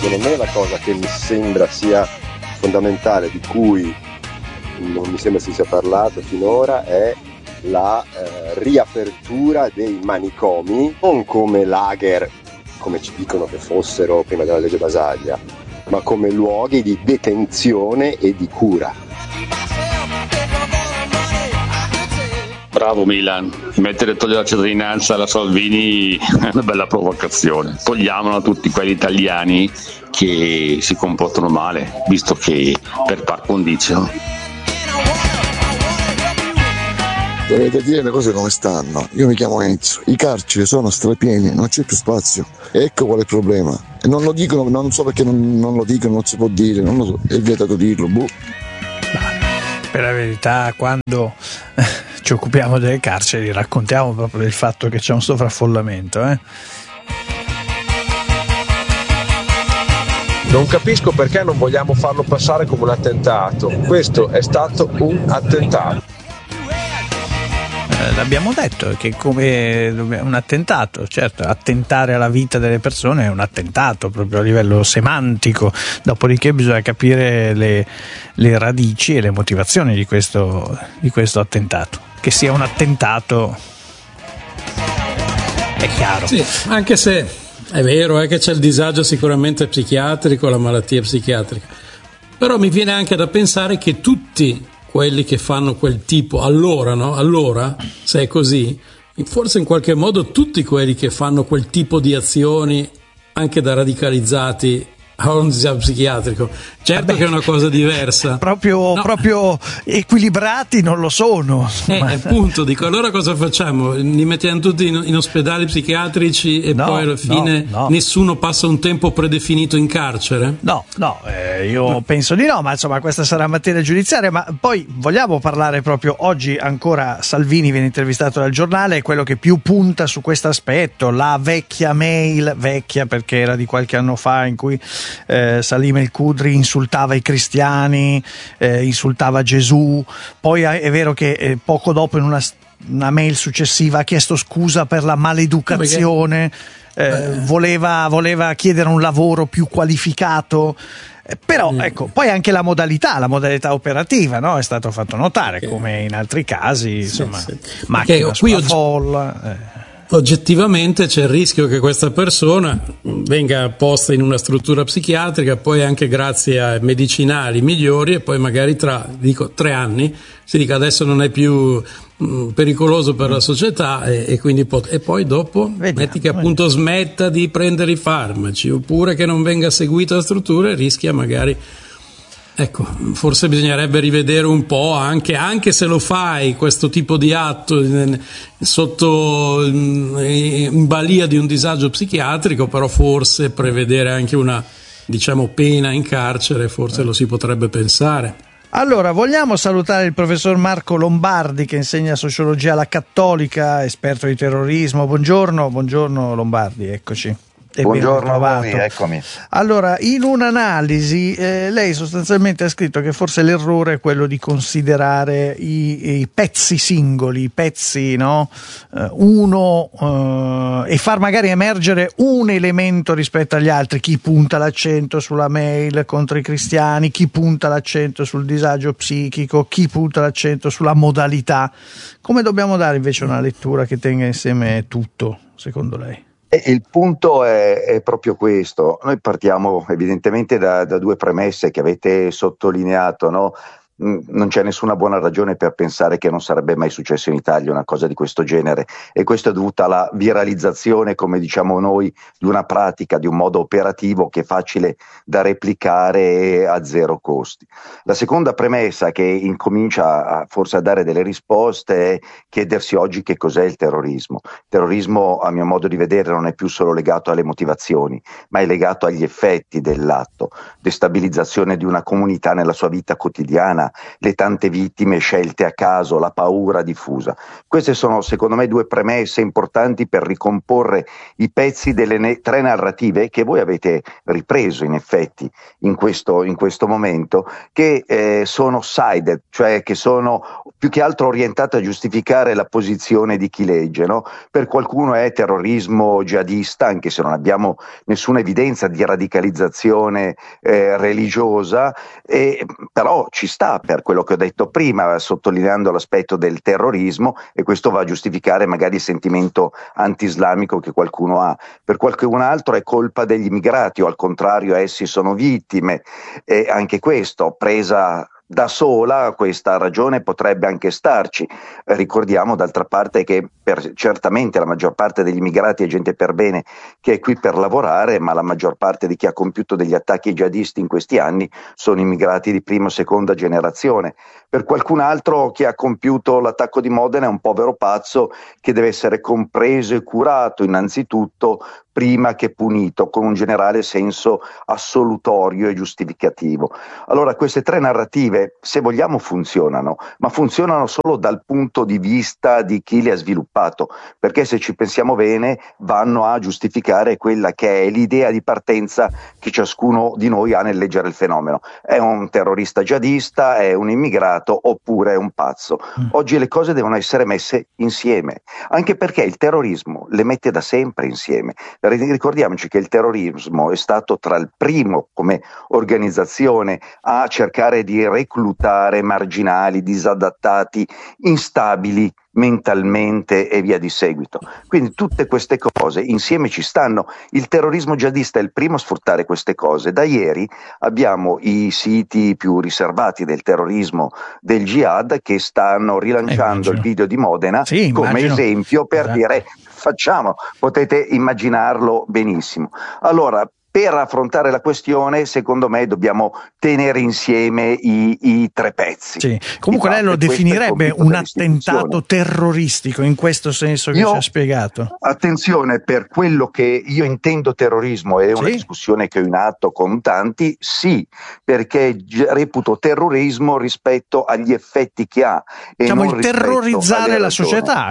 secondo me la cosa che mi sembra sia fondamentale, di cui non mi sembra si sia parlato finora, è la riapertura dei manicomi, non come lager, come ci dicono che fossero prima della legge Basaglia, ma come luoghi di detenzione e di cura. Bravo Milan, mettere e togliere la cittadinanza alla Salvini è una bella provocazione. Togliamola a tutti quelli italiani che si comportano male, visto che per par condicio. Dovete dire le cose come stanno. Io mi chiamo Enzo, i carceri sono strapieni, non c'è più spazio. Ecco qual è il problema. E non lo dicono, non so perché non lo dicono, non si può dire, non lo so, è vietato dirlo. Per la verità, quando ci occupiamo delle carceri raccontiamo proprio del fatto che c'è un sovraffollamento. Non capisco perché non vogliamo farlo passare come un attentato. Questo è stato un attentato. L'abbiamo detto che come un attentato, certo, attentare alla vita delle persone è un attentato proprio a livello semantico, dopodiché bisogna capire le radici e le motivazioni di questo attentato. Che sia un attentato è chiaro. Sì, anche se è vero che c'è il disagio sicuramente psichiatrico, la malattia psichiatrica, però mi viene anche da pensare che tutti quelli che fanno quel tipo allora, se è così, forse in qualche modo tutti quelli che fanno quel tipo di azioni anche da radicalizzati a un disagio psichiatrico, certo che è una cosa diversa, proprio equilibrati non lo sono, appunto, dico, allora cosa facciamo? Li mettiamo tutti in ospedali psichiatrici e poi alla fine nessuno passa un tempo predefinito in carcere? Io penso di no, ma insomma questa sarà materia giudiziaria. Ma poi vogliamo parlare proprio oggi ancora. Salvini viene intervistato dal Giornale, è quello che più punta su questo aspetto, la vecchia mail, vecchia perché era di qualche anno fa, in cui Salim El-Kudri insultava i cristiani, insultava Gesù. Poi è vero che poco dopo in una mail successiva ha chiesto scusa per la maleducazione, voleva chiedere un lavoro più qualificato. Però ecco, poi anche la modalità operativa, no? È stato fatto notare, come in altri casi, insomma, macchina sulla folla. Oggettivamente c'è il rischio che questa persona venga posta in una struttura psichiatrica, poi anche grazie a medicinali migliori, e poi magari tra 3 anni si dica adesso non è più pericoloso per la società, e quindi e poi dopo metti che appunto smetta di prendere i farmaci, oppure che non venga seguito la struttura e rischia magari. Ecco, forse bisognerebbe rivedere un po', anche se lo fai questo tipo di atto sotto in balia di un disagio psichiatrico, però forse prevedere anche una, pena in carcere, forse lo si potrebbe pensare. Allora, vogliamo salutare il professor Marco Lombardi, che insegna sociologia alla Cattolica, esperto di terrorismo. Buongiorno Lombardi, eccoci. Buongiorno a voi, eccomi. Allora, in un'analisi lei sostanzialmente ha scritto che forse l'errore è quello di considerare i pezzi singoli, i pezzi, no? E far magari emergere un elemento rispetto agli altri. Chi punta l'accento sulla mail contro i cristiani, chi punta l'accento sul disagio psichico, chi punta l'accento sulla modalità. Come dobbiamo dare invece una lettura che tenga insieme tutto, secondo lei? Il punto è proprio questo. Noi partiamo evidentemente da 2 premesse che avete sottolineato, no? Non c'è nessuna buona ragione per pensare che non sarebbe mai successo in Italia una cosa di questo genere, e questo è dovuto alla viralizzazione, come diciamo noi, di una pratica, di un modo operativo che è facile da replicare a zero costi. La seconda premessa che incomincia forse a dare delle risposte è chiedersi oggi che cos'è il terrorismo. Il terrorismo, a mio modo di vedere, non è più solo legato alle motivazioni, ma è legato agli effetti dell'atto: destabilizzazione di una comunità nella sua vita quotidiana, indisciplina, le tante vittime scelte a caso, la paura diffusa. Queste sono secondo me due premesse importanti per ricomporre i pezzi delle tre narrative che voi avete ripreso in effetti in questo momento, che sono sided, cioè che sono più che altro orientate a giustificare la posizione di chi legge, no? Per qualcuno è terrorismo jihadista, anche se non abbiamo nessuna evidenza di radicalizzazione religiosa, però ci sta per quello che ho detto prima, sottolineando l'aspetto del terrorismo, e questo va a giustificare magari il sentimento anti-islamico che qualcuno ha. Per qualcun altro è colpa degli immigrati, o al contrario essi sono vittime, e anche questo presa da sola questa ragione potrebbe anche starci. Ricordiamo d'altra parte che certamente la maggior parte degli immigrati è gente per bene che è qui per lavorare, ma la maggior parte di chi ha compiuto degli attacchi jihadisti in questi anni sono immigrati di prima o seconda generazione. Per qualcun altro chi ha compiuto l'attacco di Modena è un povero pazzo che deve essere compreso e curato innanzitutto prima che punito, con un generale senso assolutorio e giustificativo. Allora queste tre narrative, se vogliamo, funzionano, ma funzionano solo dal punto di vista di chi le ha sviluppato, perché se ci pensiamo bene vanno a giustificare quella che è l'idea di partenza che ciascuno di noi ha nel leggere il fenomeno. È un terrorista jihadista, è un immigrato oppure è un pazzo. Oggi le cose devono essere messe insieme, anche perché il terrorismo le mette da sempre insieme. Ricordiamoci che il terrorismo è stato tra il primo come organizzazione a cercare di reclutare marginali, disadattati, instabili mentalmente e via di seguito. Quindi tutte queste cose insieme ci stanno. Il terrorismo jihadista è il primo a sfruttare queste cose. Da ieri abbiamo i siti più riservati del terrorismo del jihad che stanno rilanciando il video di Modena come esempio per dire facciamo, potete immaginarlo benissimo. Allora, per affrontare la questione, secondo me, dobbiamo tenere insieme i tre pezzi. Sì. Comunque lei lo definirebbe un attentato terroristico, in questo senso che ci ha spiegato? Attenzione, per quello che io intendo terrorismo, è una discussione che ho in atto con tanti, sì, perché reputo terrorismo rispetto agli effetti che ha. Diciamo il terrorizzare la società,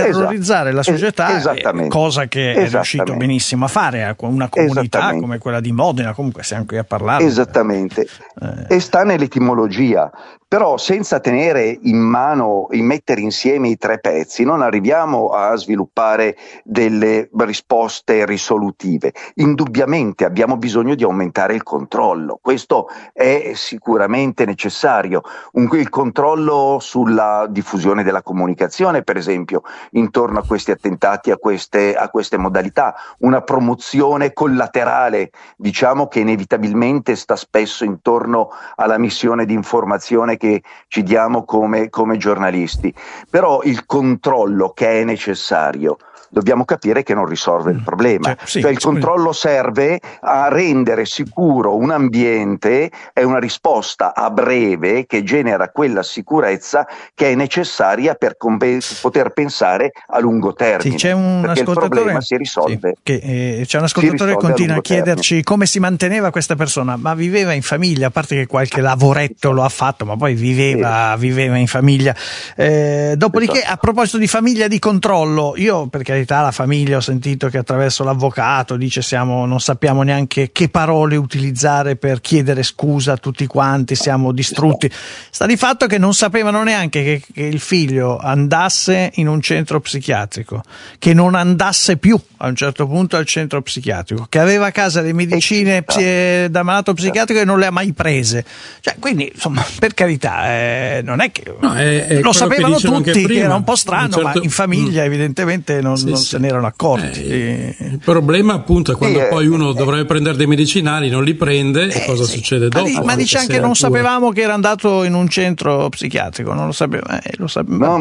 la società, cosa che è riuscito benissimo a fare a una comunità come quella di Modena, comunque siamo qui a parlare. Esattamente, e sta nell'etimologia, però senza tenere in mano, mettere insieme i tre pezzi, non arriviamo a sviluppare delle risposte risolutive. Indubbiamente abbiamo bisogno di aumentare il controllo, questo è sicuramente necessario, il controllo sulla diffusione della comunicazione, per esempio, intorno a questi attentati, a queste modalità, una promozione collaterale, diciamo, che inevitabilmente sta spesso intorno alla missione di informazione che ci diamo come giornalisti. Però il controllo che è necessario, dobbiamo capire che non risolve il problema. Cioè il controllo serve a rendere sicuro un ambiente, è una risposta a breve che genera quella sicurezza che è necessaria per poter pensare a lungo termine. C'è un perché il problema si risolve. C'è un ascoltatore che continua a chiederci come si manteneva questa persona, ma viveva in famiglia, a parte che qualche lavoretto lo ha fatto, ma poi viveva in famiglia. Dopodiché, a proposito di famiglia di controllo, io perché la famiglia ho sentito che attraverso l'avvocato dice non sappiamo neanche che parole utilizzare per chiedere scusa a tutti quanti, siamo distrutti. Sta di fatto che non sapevano neanche che il figlio andasse in un centro psichiatrico, che non andasse più a un certo punto al centro psichiatrico, che aveva a casa le medicine da malato psichiatrico e non le ha mai prese. Cioè, quindi insomma, per carità, non è che lo sapevano tutti, che era un po' strano, ma in famiglia evidentemente non se ne erano accorti. Il problema appunto è quando poi uno dovrebbe prendere dei medicinali, non li prende, e cosa succede dopo? Ma dice anche non sapevamo che era andato in un centro psichiatrico, non lo sapeva. No,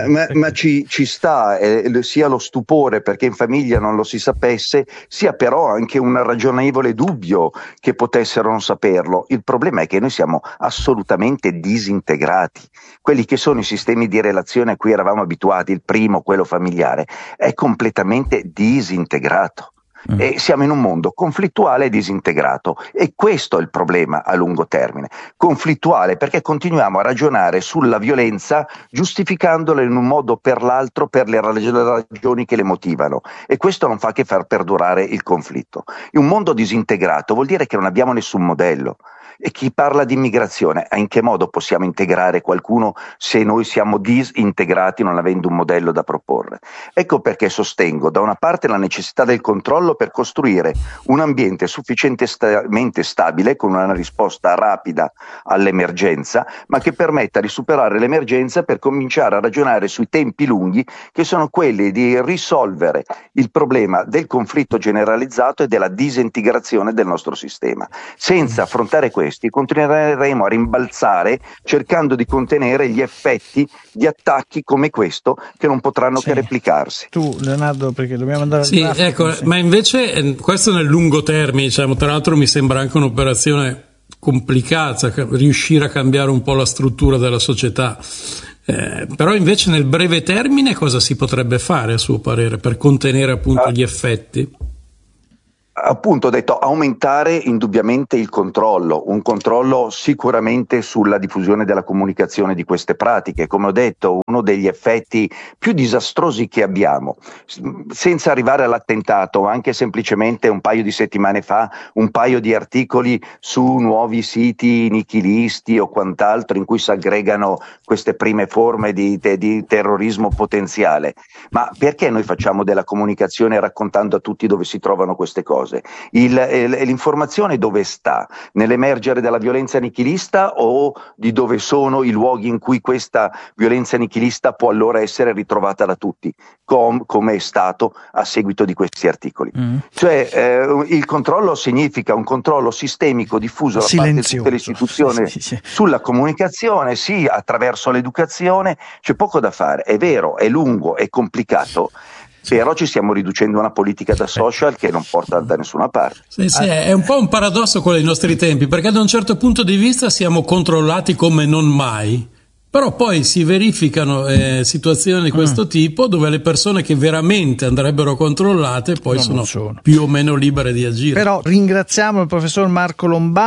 ma ci sta, sia lo stupore perché in famiglia non lo si sapesse, sia però anche un ragionevole dubbio che potessero non saperlo. Il problema è che noi siamo assolutamente disintegrati. Quelli che sono i sistemi di relazione a cui eravamo abituati, il primo, quello familiare, è completamente disintegrato. E siamo in un mondo conflittuale e disintegrato, e questo è il problema a lungo termine. Conflittuale perché continuiamo a ragionare sulla violenza giustificandola in un modo o per l'altro per le ragioni che le motivano, e questo non fa che far perdurare il conflitto. In un mondo disintegrato vuol dire che non abbiamo nessun modello. E chi parla di immigrazione, in che modo possiamo integrare qualcuno se noi siamo disintegrati non avendo un modello da proporre? Ecco perché sostengo da una parte la necessità del controllo per costruire un ambiente sufficientemente stabile con una risposta rapida all'emergenza, ma che permetta di superare l'emergenza per cominciare a ragionare sui tempi lunghi, che sono quelli di risolvere il problema del conflitto generalizzato e della disintegrazione del nostro sistema. Senza affrontare questo continueremo a rimbalzare cercando di contenere gli effetti di attacchi come questo, che non potranno che replicarsi. Tu, Leonardo, perché dobbiamo andare al traffico, ecco, ma invece questo nel lungo termine, diciamo, tra l'altro mi sembra anche un'operazione complicata, riuscire a cambiare un po' la struttura della società. Però invece nel breve termine cosa si potrebbe fare, a suo parere, per contenere appunto gli effetti? Appunto ho detto aumentare indubbiamente il controllo, un controllo sicuramente sulla diffusione della comunicazione di queste pratiche. Come ho detto, uno degli effetti più disastrosi che abbiamo, senza arrivare all'attentato, anche semplicemente un paio di settimane fa, un paio di articoli su nuovi siti nichilisti o quant'altro in cui si aggregano queste prime forme di terrorismo potenziale. Ma perché noi facciamo della comunicazione raccontando a tutti dove si trovano queste cose? L'informazione dove sta? Nell'emergere della violenza nichilista o di dove sono i luoghi in cui questa violenza nichilista può allora essere ritrovata da tutti, come è stato a seguito di questi articoli? Cioè il controllo significa un controllo sistemico diffuso da parte di tutte le istituzioni sulla comunicazione, sì, attraverso l'educazione. C'è poco da fare, è vero, è lungo, è complicato. Però ci stiamo riducendo a una politica da social che non porta da nessuna parte. Sì, è un po' un paradosso quello dei nostri tempi, perché da un certo punto di vista siamo controllati come non mai, però poi si verificano situazioni di questo tipo dove le persone che veramente andrebbero controllate poi sono più o meno libere di agire. Però ringraziamo il professor Marco Lombana.